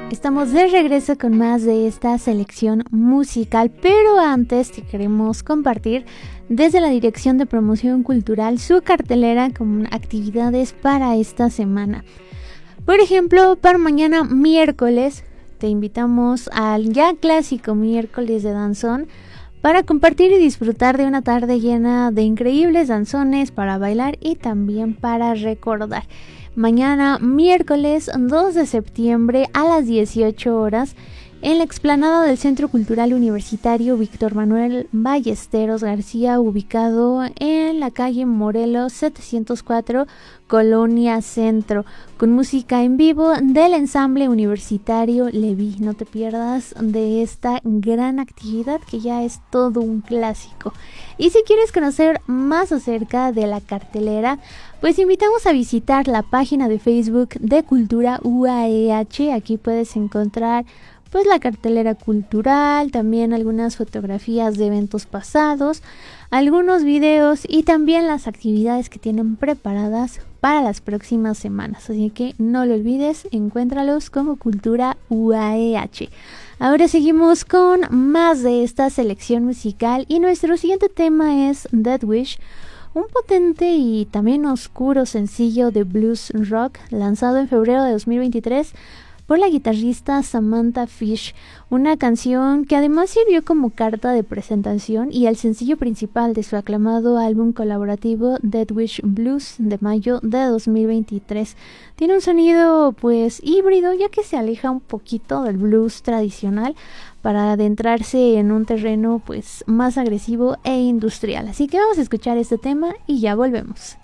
Estamos de regreso con más de esta selección musical, pero antes te queremos compartir desde la Dirección de Promoción Cultural su cartelera con actividades para esta semana. Por ejemplo, para mañana miércoles te invitamos al ya clásico miércoles de danzón para compartir y disfrutar de una tarde llena de increíbles danzones para bailar y también para recordar. Mañana miércoles 2 de septiembre a las 18 horas en la explanada del Centro Cultural Universitario Víctor Manuel Ballesteros García, ubicado en la calle Morelos 704, Colonia Centro, con música en vivo del ensamble universitario Leví. No te pierdas de esta gran actividad que ya es todo un clásico. Y si quieres conocer más acerca de la cartelera, pues invitamos a visitar la página de Facebook de Cultura UAEH. Aquí puedes encontrar pues la cartelera cultural, también algunas fotografías de eventos pasados, algunos videos y también las actividades que tienen preparadas para las próximas semanas. Así que no lo olvides, encuéntralos como Cultura UAEH. Ahora seguimos con más de esta selección musical y nuestro siguiente tema es Dead Wish, un potente y también oscuro sencillo de blues rock lanzado en febrero de 2023 por la guitarrista Samantha Fish, una canción que además sirvió como carta de presentación y el sencillo principal de su aclamado álbum colaborativo Dead Wish Blues de mayo de 2023. Tiene un sonido pues híbrido, ya que se aleja un poquito del blues tradicional para adentrarse en un terreno pues más agresivo e industrial. Así que vamos a escuchar este tema y ya volvemos.